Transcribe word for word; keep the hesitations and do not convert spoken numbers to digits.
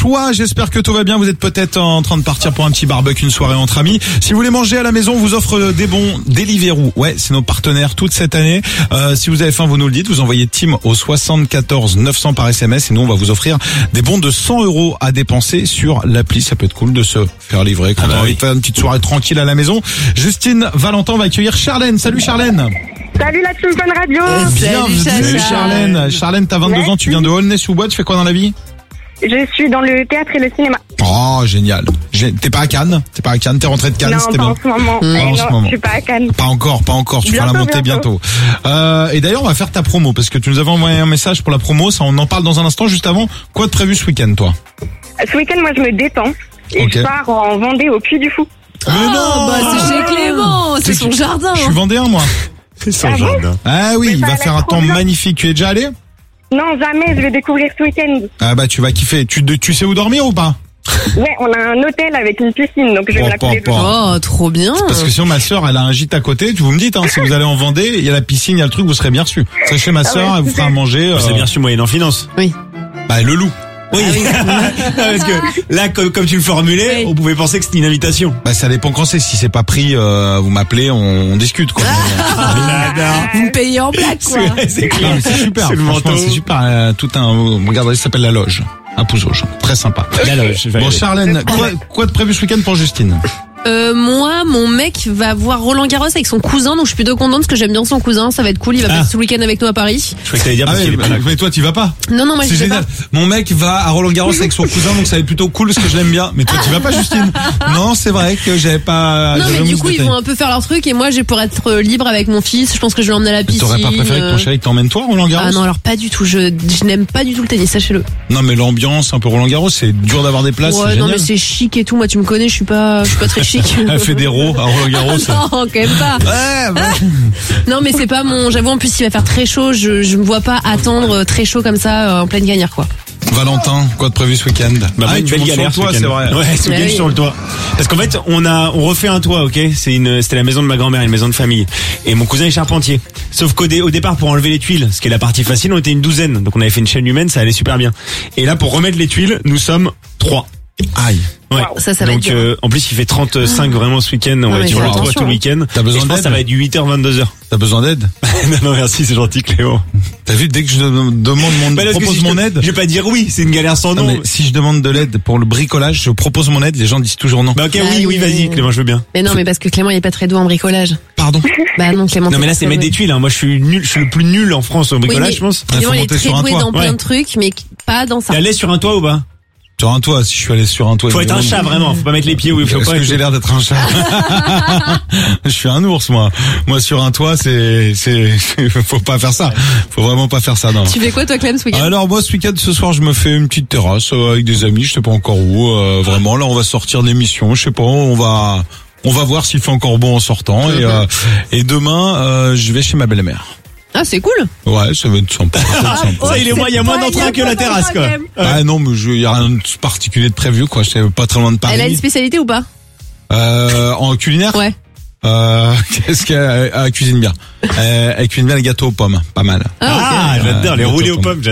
choix. J'espère que tout va bien. Vous êtes peut-être en train de partir pour un petit barbecue, une soirée entre amis. Si vous voulez manger à la maison, on vous offre des bons Deliveroo. Ouais, c'est nos partenaires toute cette année. Euh, si vous avez faim, vous nous le dites. Vous envoyez Team au soixante-quatorze neuf cents par S M S et nous, on va vous offrir des bons de cent euros à dépenser sur l'appli. Ça peut être cool de se faire livrer quand ah bah on a envie oui. de faire une petite soirée tranquille à la maison. Justine Valentin va accueillir Charlène. Salut Charlène. Salut la Team Fun Radio. Euh, Bienvenue Salut, Charlène. Charlène, t'as vingt-deux Merci. ans, tu viens de Aulnay-sous-Bois, tu fais quoi dans la vie? Je suis dans le théâtre et le cinéma. Oh, génial. J'ai- T'es pas à Cannes? T'es pas à Cannes? T'es rentré de Cannes? non, C'était pas bien. en ce moment. Pas Eh en non, ce moment. je suis pas à Cannes. Pas encore, pas encore. Tu feras la Bientôt, montée bientôt. bientôt. Euh, et d'ailleurs, on va faire ta promo parce que tu nous avais envoyé un message pour la promo. Ça, on en parle dans un instant. Juste avant, quoi de prévu ce week-end, toi? Ce week-end, moi, je me détends. Et Ok. je pars en Vendée au Puy du Fou. Mais Oh, bah c'est chez Clément, c'est son jardin. Je suis vendéen, moi. C'est son Ah bon jardin. Ah oui, Mais il ça va a faire l'air un trop temps bien. magnifique. Tu es déjà allé? Non, jamais, je vais découvrir ce week-end. Ah bah, tu vas kiffer. Tu, tu sais où dormir ou pas? Ouais, on a un hôtel avec une piscine, donc je vais Oh, me la couler pas, dedans. pas. Oh, trop bien. Parce que sinon, ma sœur, elle a un gîte à côté. Vous me dites, hein, si vous allez en Vendée, il y a la piscine, il y a le truc, vous serez bien reçu. C'est chez ma sœur, ouais, elle vous fera à manger. C'est euh, bien sûr moyenne en finance. Oui. Bah, le loup. Oui. Parce que là, comme, comme tu le formulais, Oui. on pouvait penser que c'était une invitation. Bah, ça dépend quand c'est. Si c'est pas pris, euh, vous m'appelez, on, on discute, quoi. Vous me payez en blague, quoi. C'est- C'est Non, clair. mais c'est super. C'est le Franchement, manteau. c'est super. euh, tout un, regardez, ça s'appelle la loge. Un Pouzauge. Très sympa. Là, là, je vais Bon, aller. Charlène, quoi, quoi de prévu ce week-end pour Justine? Euh, moi, mon mec va voir Roland Garros avec son cousin, donc je suis plutôt contente parce que j'aime bien son cousin. Ça va être cool. Il va Ah. passer tout le week-end avec nous à Paris. Je crois que t'allais dire Ah parce ouais, qu'il est pas là. mais toi, tu vas pas? Non, non, moi je C'est sais génial. pas. Mon mec va à Roland Garros avec son cousin, donc ça va être plutôt cool parce que je l'aime bien. Mais toi, tu vas pas, Justine? Non, c'est vrai que j'avais pas. Non, j'avais mais du omis coup, ce ils détail. vont un peu faire leur truc et moi, je vais pour être libre avec mon fils. Je pense que je vais l'emmener à la piscine. T'aurais pas préféré que ton euh. chéri t'emmène toi, Roland Garros? Ah non, alors pas du tout. Je, je n'aime pas du tout le tennis, sachez-le. Non, mais l'ambiance, un peu Roland Garros, c'est dur d'avoir des places. Ouais, c'est non, génial. mais c'est chic et tout. Moi, tu me connais, je suis pas, je suis pas très chic. Elle fait des rows à Roland Garros. Non, quand même pas. Ouais, bah. Non, mais c'est pas mon. J'avoue, en plus, il va faire très chaud. Je, je me vois pas attendre très chaud comme ça euh, en pleine gagnère, quoi. Valentin, quoi de prévu ce week-end? Bah, ah, une tu belle montes sur galère le toit, ce c'est week-end. vrai. Ouais, ce Bah week-end, je oui. suis sur le toit. Parce qu'en fait, on a, on refait un toit, ok? C'est une, c'était la maison de ma grand-mère, une maison de famille. Et mon cousin est charpentier. Sauf qu'au dé- au départ, pour enlever les tuiles, ce qui est la partie facile, on était une douzaine. Donc on avait fait une chaîne humaine, ça allait super bien. Et là, pour remettre les tuiles, nous sommes trois. Aïe. Ouais. Ça, ça va Donc, être dur. euh, en plus, il fait trente-cinq vraiment ce week-end. On Ah va ouais, être sur fais le toit attention, tout le hein. week-end. T'as besoin Et je pense que d'aide ça va être du huit heures, vingt-deux heures. T'as besoin d'aide? non, non, merci, c'est gentil, Cléo. T'as vu, dès que je demande mon, Bah, parce que propose si je mon te- aide. Je vais pas dire oui, c'est une galère sans Non, nom. mais si je demande de l'aide pour le bricolage, je propose mon aide, les gens disent toujours non. Bah, ok, Ah oui, oui, oui. vas-y, Clément, je veux bien. Mais non, mais parce que Clément, il est pas très doué en bricolage. Pardon. Bah non, Clément. Non, mais là, c'est pas mettre doué. des tuiles, hein. Moi, je suis nul, je suis le plus nul en France au Oui, bricolage, mais je pense. Il Clément, faut il est monter très sur un doué toit. dans plein Ouais. de trucs, mais pas dans ça. T'es allé sur un toit ou pas? Sur un toit, si je suis allé sur un toit. Faut être un évidemment. chat, vraiment. Faut pas mettre les pieds où il faut Est-ce pas. que j'ai l'air d'être un chat? Je suis un ours, moi. Moi, sur un toit, c'est, c'est, faut pas faire ça. Faut vraiment pas faire ça, non. Tu fais quoi, toi, Clem, ce week-end? Alors moi, ce week-end, ce soir, je me fais une petite terrasse euh, avec des amis. Je sais pas encore où. euh, vraiment, là, on va sortir d'émission. Je sais pas. On va, on va voir s'il fait encore bon en sortant. Et, euh, et demain, euh, je vais chez ma belle-mère. Ah, c'est cool. Ouais, ça va être sympa. Ça va être sympa. Ça, il est moins, il y a moins d'entrain que la terrasse, quoi. Ah non, mais il y a rien de particulier de prévu, quoi. Je suis pas très loin de Paris. Elle a une spécialité ou pas? Euh, en culinaire. Ouais. Euh, qu'est-ce qu'elle elle cuisine bien? Elle, elle cuisine bien les gâteaux aux pommes, pas mal. Ah, ok. j'adore les Euh, roulés aux gâteaux aux pommes.